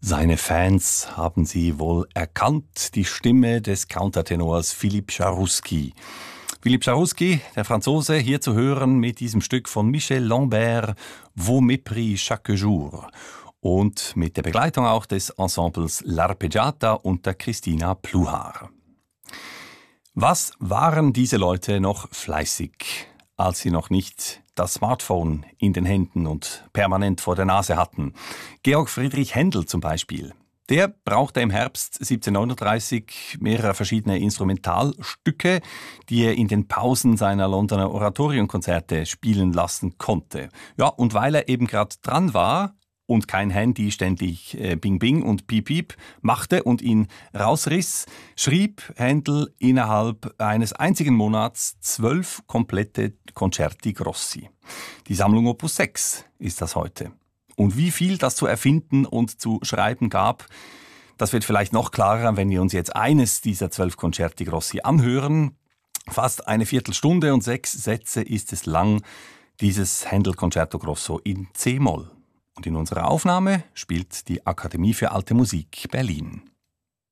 Seine Fans haben sie wohl erkannt, die Stimme des Countertenors Philippe Charusky. Philippe Charusky, der Franzose, hier zu hören mit diesem Stück von Michel Lambert, Vos mépris chaque jour. Und mit der Begleitung auch des Ensembles L'Arpeggiata unter Christina Pluhar. Was waren diese Leute noch fleißig, als sie noch nicht das Smartphone in den Händen und permanent vor der Nase hatten? Georg Friedrich Händel zum Beispiel. Der brauchte im Herbst 1739 mehrere verschiedene Instrumentalstücke, die er in den Pausen seiner Londoner Oratorienkonzerte spielen lassen konnte. Ja, und weil er eben gerade dran war und kein Handy ständig Bing Bing und Piep Piep machte und ihn rausriss, schrieb Händel innerhalb eines einzigen Monats 12 komplette Concerti Grossi. Die Sammlung Opus 6 ist das heute. Und wie viel das zu erfinden und zu schreiben gab, das wird vielleicht noch klarer, wenn wir uns jetzt eines dieser 12 Concerti Grossi anhören. Fast eine Viertelstunde und 6 Sätze ist es lang, dieses Händel Concerto Grosso in C-Moll. Und in unserer Aufnahme spielt die Akademie für Alte Musik Berlin.